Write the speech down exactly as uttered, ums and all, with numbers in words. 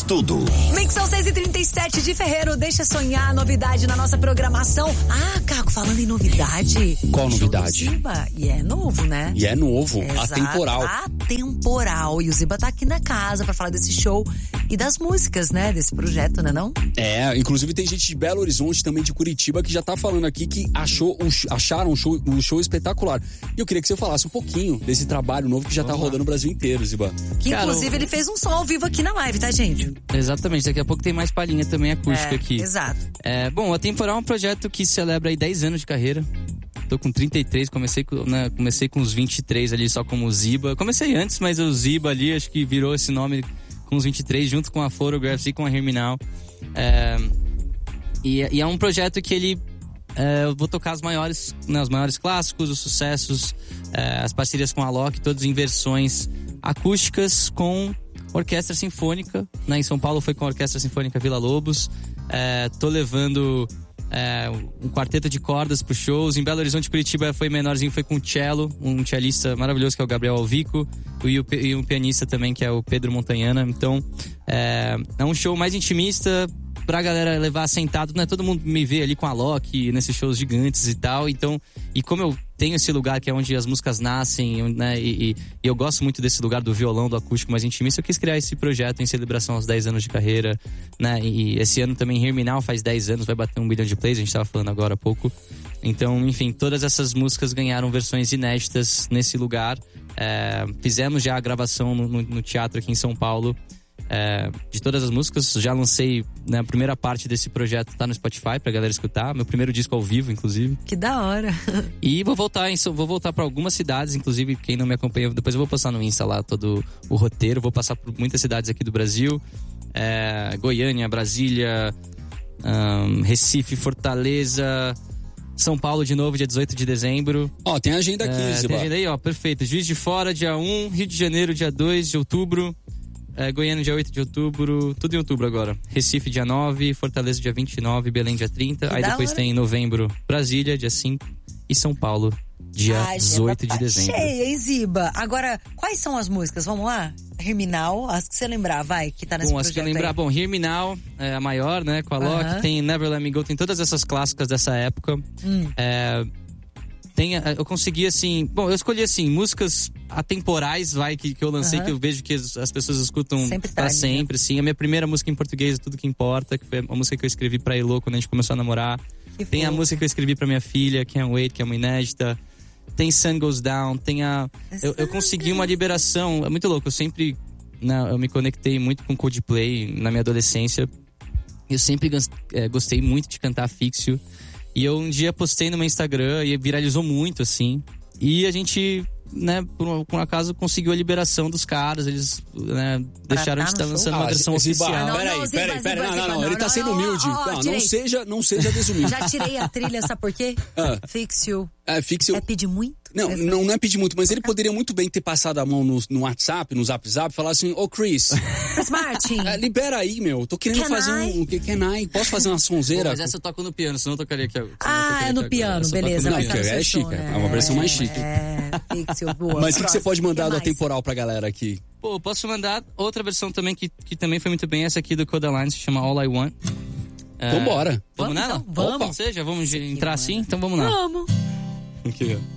tudo. Mixão seis e trinta e sete de Ferreiro, deixa sonhar, novidade na nossa programação. Ah, Caco, falando em novidade. Qual novidade? O Ziba, e é novo, né? E é novo, Exato, atemporal. Atemporal. E o Ziba tá aqui na casa pra falar desse show e das músicas, né? Desse projeto, né não? É, inclusive tem gente de Belo Horizonte, também de Curitiba, que já tá falando aqui que achou, acharam o show, um show espetacular. E eu queria que você falasse um pouquinho desse trabalho novo que já Vamos tá rodando lá. No Brasil inteiro, Ziba. Que inclusive Cara, ele fez um som ao vivo aqui na live, tá, gente? Exatamente, daqui a pouco tem mais palhinha também acústica é, aqui. Exato. É, bom, a Temporal é um projeto que celebra aí dez anos de carreira. Tô com trinta e três, comecei com, né, comecei com uns vinte e três ali só como Ziba. Comecei antes, mas o Ziba ali acho que virou esse nome com os vinte e três, junto com a Photographs e com a Herminal. É, e, e é um projeto que ele... É, eu vou tocar as maiores, né, os maiores clássicos, os sucessos, é, as parcerias com a Loki, todas em versões acústicas com orquestra sinfônica, né? Em São Paulo foi com a Orquestra Sinfônica Vila Lobos. É, tô levando é, um quarteto de cordas pros shows. Em Belo Horizonte, Curitiba foi menorzinho, foi com cello, um cellista maravilhoso que é o Gabriel Alvico, e um pianista também que é o Pedro Montanhana. Então é, é um show mais intimista pra galera levar sentado, né? Todo mundo me vê ali com a Loki, nesses shows gigantes e tal. Então, e como eu tenho esse lugar que é onde as músicas nascem, né? E, e, e eu gosto muito desse lugar do violão, do acústico mais intimista, eu quis criar esse projeto em celebração aos dez anos de carreira, né? E esse ano também Herminal faz dez anos, vai bater um bilhão de plays, a gente tava falando agora há pouco. Então, enfim, todas essas músicas ganharam versões inéditas nesse lugar. É, fizemos já a gravação no, no, no teatro aqui em São Paulo. É, de todas as músicas, já lancei, né, a primeira parte desse projeto tá no Spotify pra galera escutar, meu primeiro disco ao vivo, inclusive. Que da hora. E vou voltar, em, vou voltar pra algumas cidades, inclusive quem não me acompanha, depois eu vou postar no Insta lá todo o roteiro, vou passar por muitas cidades aqui do Brasil, é, Goiânia, Brasília, um, Recife, Fortaleza, São Paulo de novo, dia dezoito de dezembro. Ó, oh, tem agenda aqui, é, Ziba. Tem agenda aí, ó, perfeito. Juiz de Fora, dia um, Rio de Janeiro, dia dois de outubro. É, Goiânia, dia oito de outubro, tudo em outubro agora. Recife, dia nove, Fortaleza, dia vinte e nove, Belém, dia trinta. Que aí depois hora. Tem em novembro, Brasília, dia cinco. E São Paulo, dia Ai, dezoito de dezembro. Cheia, hein, Ziba? Agora, quais são as músicas? Vamos lá? Herminal, as que você lembrar, vai, que tá nesse bom, projeto. Bom, as que eu lembrar, aí. Bom, Herminal é a maior, né, com a Loki. Uh-huh. Tem Never Let Me Go, tem todas essas clássicas dessa época. Hum. É... Tem, eu consegui, assim... Bom, eu escolhi, assim, músicas atemporais, vai, que, que eu lancei, uhum. que eu vejo que as, as pessoas escutam sempre pra tá, sempre, né? Sim. A minha primeira música em português, Tudo Que Importa, que foi a música que eu escrevi pra Elô quando a gente começou a namorar. Que tem fofo. A música que eu escrevi pra minha filha, Can't Wait, que é uma inédita. Tem Sun Goes Down, tem a... Eu, eu consegui uma liberação, é muito louco, eu sempre... Né, eu me conectei muito com Coldplay na minha adolescência. Eu sempre é, gostei muito de cantar Fixio. E eu um dia postei no meu Instagram e viralizou muito, assim. E a gente, né, por, por um acaso, conseguiu a liberação dos caras. Eles, né, deixaram de estar lançando ah, uma versão esse oficial. Bar, não, peraí, não, peraí, peraí. Não, não, não, não, ele tá sendo humilde. Não, não, não, seja, não seja desumilde. Já tirei a trilha, sabe por quê? Ah. Fixio. É, Fixio. É pedir muito? Não, não, não é pedir muito, mas ele poderia muito bem ter passado a mão no, no WhatsApp, no Zap Zap, e falar assim, ô oh, Chris, Chris Martin, é, libera aí, meu, tô querendo can fazer I? um, can I? Posso fazer uma sonzeira? Pô, mas essa eu toco no piano, senão eu tocaria aqui. Ah, é no piano, beleza. Não, que é chique, é uma versão mais chique. É, Fixio, boa. Mas o que, que você pode mandar do Atemporal pra galera aqui? Pô, posso mandar outra versão também, que, que também foi muito bem, essa aqui do Codaline, se chama All I Want. Então bora. Vamos, vamos nela? Então, vamos. Ou seja, vamos Isso entrar aqui, assim? Então vamos lá. Vamos. Aqui, ó.